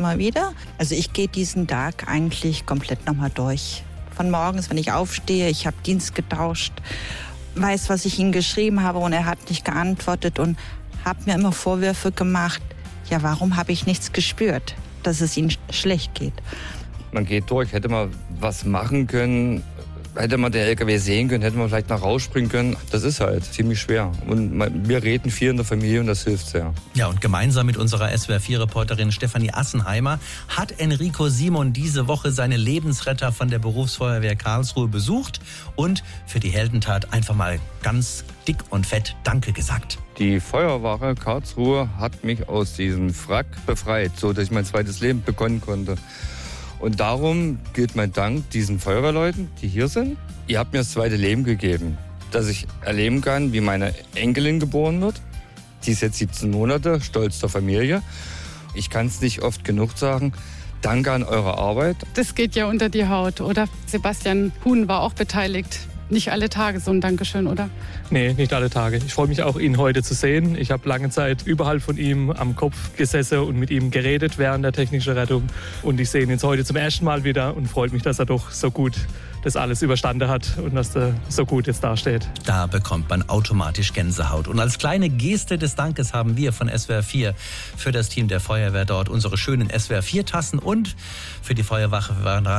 immer wieder. Also ich gehe diesen Tag eigentlich komplett nochmal durch. Von morgens, wenn ich aufstehe, ich habe Dienst getauscht, weiß, was ich ihm geschrieben habe und er hat nicht geantwortet und habe mir immer Vorwürfe gemacht. Ja, warum habe ich nichts gespürt, dass es ihm schlecht geht? Man geht durch, hätte man was machen können, hätte man den LKW sehen können, hätte man vielleicht noch rausspringen können. Das ist halt ziemlich schwer. Und wir reden viel in der Familie und das hilft sehr. Ja, und gemeinsam mit unserer SWR4-Reporterin Stefanie Assenheimer hat Enrico Simon diese Woche seine Lebensretter von der Berufsfeuerwehr Karlsruhe besucht und für die Heldentat einfach mal ganz dick und fett Danke gesagt. Die Feuerwache Karlsruhe hat mich aus diesem Wrack befreit, so dass ich mein zweites Leben begonnen konnte. Und darum gilt mein Dank diesen Feuerwehrleuten, die hier sind. Ihr habt mir das zweite Leben gegeben, dass ich erleben kann, wie meine Enkelin geboren wird. Die ist jetzt 17 Monate, stolz der Familie. Ich kann es nicht oft genug sagen. Danke an eure Arbeit. Das geht ja unter die Haut, oder? Sebastian Huhn war auch beteiligt. Nicht alle Tage so ein Dankeschön, oder? Nee, nicht alle Tage. Ich freue mich auch, ihn heute zu sehen. Ich habe lange Zeit überhalb von ihm am Kopf gesessen und mit ihm geredet während der technischen Rettung. Und ich sehe ihn jetzt heute zum ersten Mal wieder und freut mich, dass er doch so gut das alles überstanden hat und dass er so gut jetzt dasteht. Da bekommt man automatisch Gänsehaut. Und als kleine Geste des Dankes haben wir von SWR 4 für das Team der Feuerwehr dort unsere schönen SWR 4 Tassen und für die Feuerwache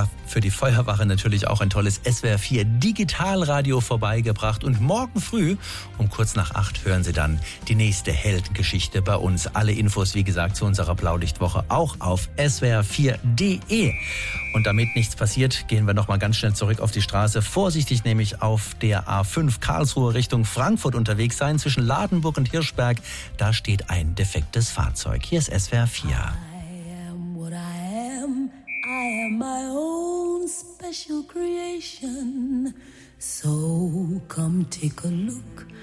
natürlich auch ein tolles SWR 4 Digitalradio vorbeigebracht. Und morgen früh um kurz nach 8 hören Sie dann die nächste Heldengeschichte bei uns. Alle Infos, wie gesagt, zu unserer Blaulichtwoche auch auf swr4.de. Und damit nichts passiert, gehen wir noch mal ganz schnell zurück auf die Straße. Vorsichtig nämlich auf der A5 Karlsruhe Richtung Frankfurt unterwegs sein. Zwischen Ladenburg und Hirschberg, da steht ein defektes Fahrzeug. Hier ist SWR 4. I am what I am. I am my own special creation. So come take a look